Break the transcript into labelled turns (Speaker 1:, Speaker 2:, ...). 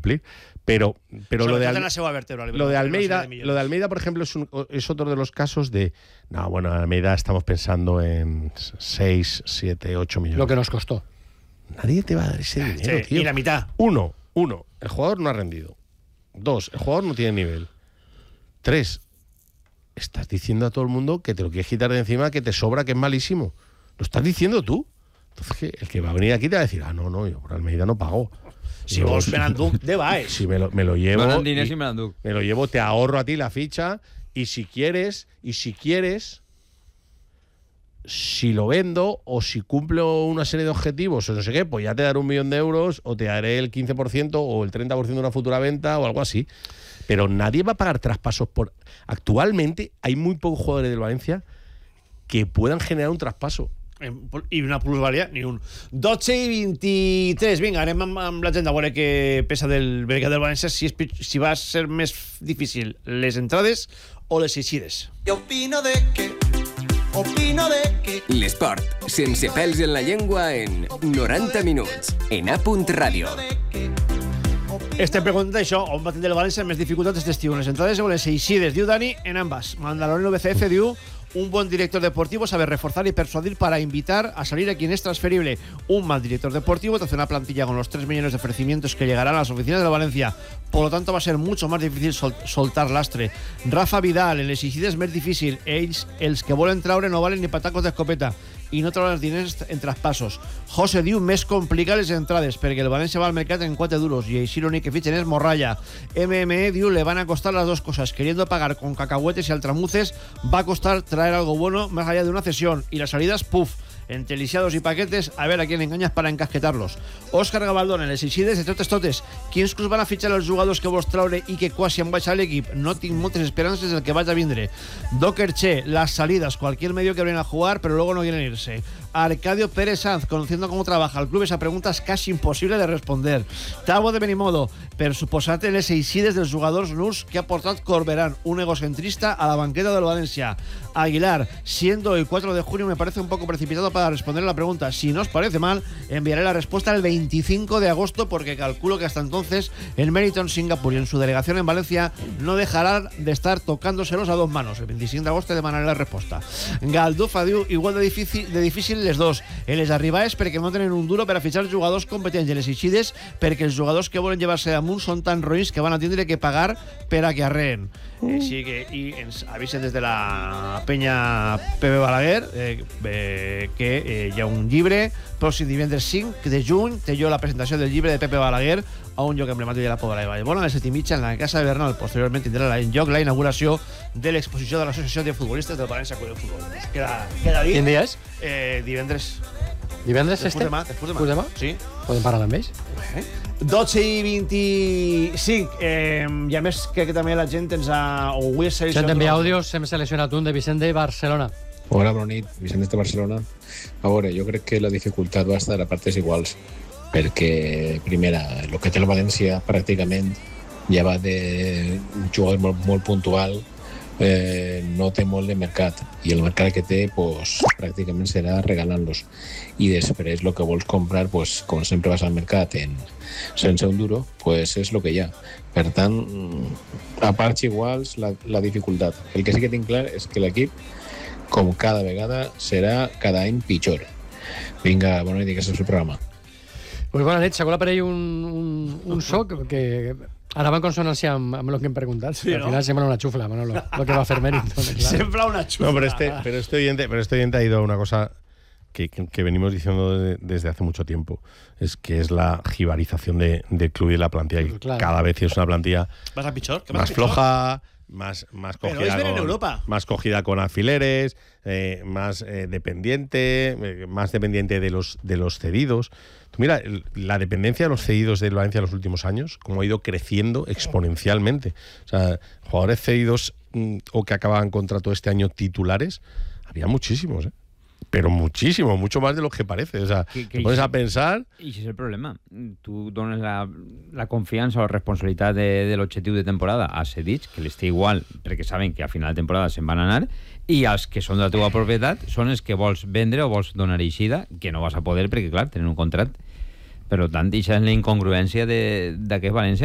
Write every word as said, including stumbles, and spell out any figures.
Speaker 1: cumplir. Pero, pero lo, de Al,
Speaker 2: la seva vèrtebra,
Speaker 1: lo de Almeida, lo de Almeida, por ejemplo, es, un, es otro de los casos de, no, bueno, Almeida estamos pensando en seis, siete, ocho millones.
Speaker 3: Lo que nos costó.
Speaker 1: Nadie te va a dar ese dinero,
Speaker 2: sí,
Speaker 1: tío.
Speaker 2: Y la mitad.
Speaker 1: Uno, uno, el jugador no ha rendido. Dos, el jugador no tiene nivel. Tres, estás diciendo a todo el mundo que te lo quieres quitar de encima, que te sobra, que es malísimo. Lo estás diciendo tú. Entonces, el que va a venir aquí te va a decir, ah, no, no, yo por Almeida no pago.
Speaker 2: Si yo, vos me l'enduc, de baix.
Speaker 1: Si me lo, me lo llevo.
Speaker 4: Donen diners i me l'enduc.
Speaker 1: Me lo llevo, te ahorro a ti la ficha. Y si quieres, y si quieres, si lo vendo o si cumplo una serie de objetivos o no sé qué, pues ya te daré un millón de euros o te daré el quince por ciento o el treinta por ciento de una futura venta o algo así. Pero nadie va a pagar traspasos por... Actualmente hay muy pocos jugadores del Valencia que puedan generar un traspaso.
Speaker 2: I una plusvalia, ni un. dotze i vint-i-tres. Vinga, anem amb, amb l'agenda a veure què pesa del mercat del València, si, és, si va ser més difícil les entrades o les eixides.
Speaker 5: Jo opino de que... Opino de que...
Speaker 6: L'esport, sense pèls en la llengua, en noranta minuts, en A punt Ràdio.
Speaker 2: Estem preguntant això, on va tindre el València més dificultats aquest estiu, les entrades o les eixides? Diu Dani, en ambas. Mandaloriano B C F diu... Un buen director deportivo sabe reforzar y persuadir para invitar a salir a quien es transferible. Un mal director deportivo te hace una plantilla con los tres millones de ofrecimientos que llegarán a las oficinas de Valencia. Por lo tanto, va a ser mucho más difícil sol soltar lastre. Rafa Vidal, en les eixides més difícil. Ells, els que volen traure, no valen ni patacos d'escopeta i no trauran els diners en traspassos. José diu més complicar les entrades perquè el València va al mercat en quatre duros i així l'únic que fitxen és Morralla. M M E diu le van a costar las dos cosas. Queriendo pagar con cacahuetes y altramuces va a costar traer algo bueno más allá de una cesión. Y las salidas, puff, entre lisiados y paquetes, a ver a quién engañas para encasquetarlos. Òscar Gabaldón, en les eixides de totes totes. Quins clubs van a fitxar els jugadors que vols traure i que quasi han baixat l'equip? No tinc moltes esperances del que vaig a vindre. Docker Che, las salidas, cualquier medio que vienen a jugar pero luego no quieren irse. Arcadio Pérez Sanz, conociendo cómo trabaja el club, esa pregunta es casi imposible de responder. Tavo de Benimodo, per suposat en les eixides dels jugadors nus que ha portat Corberán, un egocentrista a la banqueta del Valencia. Aguilar, siendo el cuatro de junio me parece un poco precipitado para responder la pregunta. Si no os parece mal, enviaré la respuesta el veinticinco de agosto porque calculo que hasta entonces el Meriton Singapur y en su delegación en Valencia no dejarán de estar tocándoselos a dos manos. El veinticinco de agosto demanaré la respuesta. Galdufa diu, igual de difícil, de difícil les dos. En les arribades perquè no tenen un duro per a fitxar jugadors competents, i les eixides perquè els jugadors que volen llevar-se damunt són tan roïns que van a tindre que pagar per a que arreen. Mm. Així que i ens avisen des de la penya Pepe Balaguer eh, eh, que eh, hi ha un llibre pròxim divendres cinc de juny, té jo la presentació del llibre de Pepe Balaguer a un lloc emblemàtic de la Pobla de Vallbona a les set i mitja en la Casa de Bernal. Posteriorment tindrà en lloc la inauguració de l'exposició de l'Associació de Futbolistes del València Club de Futbol. Pues queda, queda dit.
Speaker 3: Quin dia és?
Speaker 2: Eh, divendres.
Speaker 3: Divendres
Speaker 2: Després
Speaker 3: este?
Speaker 2: demà, després demà.
Speaker 3: Després demà?
Speaker 2: Sí.
Speaker 3: Podem parlar amb ells?
Speaker 2: Eh? dotze i vint-i-cinc. Eh, I a més crec que també la gent ens ha... O avui és
Speaker 3: Gent d'enviar àudios, hem seleccionat un de Vicent de Barcelona.
Speaker 7: Hola, bona nit, Vicent de Barcelona. A veure, jo crec que la dificultat va estar a partes iguals, perquè, primera, el que té el València pràcticament ja va de un jugador molt, molt puntual, eh, no té molt de mercat, i el mercat que té pues, pràcticament serà regalant-los. I després el que vols comprar, pues, com sempre vas al mercat en, sense un duro, pues és el que hi ha. Per tant, a parts iguals, la, la dificultat. El que sí que tinc clar és que l'equip, com cada vegada, serà cada any pitjor. Vinga, bona nit, i que és el programa.
Speaker 3: Pues bona nit, segura per ell un, un, un soc que ara va en consonància amb, amb el que hem preguntat. Sí, al final no? Sembla una xufla, Manolo, lo que va fer Meriton. Claro.
Speaker 2: Sembla una xufla.
Speaker 1: No, pero este, pero este oyente, pero este oyente ha ido a una cosa que, que, que venimos diciendo de, desde hace mucho tiempo, es que es la jibarización de, del club y de la plantilla. Y claro. Cada vez es una plantilla
Speaker 2: ¿Vas a pichor? ¿Qué
Speaker 1: más
Speaker 2: pichor?
Speaker 1: floja, más, más, cogida con,
Speaker 2: Europa.
Speaker 1: más cogida con alfileres, eh, más eh, dependiente, eh, más dependiente de los, de los cedidos. Tú mira, el, la dependencia de los cedidos del Valencia en los últimos años, como ha ido creciendo exponencialmente. O sea, jugadores cedidos mm, o que acababan contrato este año titulares, había muchísimos, ¿eh? Pero muchísimo, mucho más de lo que parece. O sea, que, que te pones a pensar...
Speaker 4: I això és el problema. Tu dones la, la confiança o la responsabilitat de, de l'objectiu de temporada a cedits, que les té igual, perquè saben que a final de temporada se'n van anar, i els que són de la teva propietat són els que vols vendre o vols donar eixida, que no vas a poder perquè, clar, tenen un contracte. Per tant, això és la incongruència d'aquest València.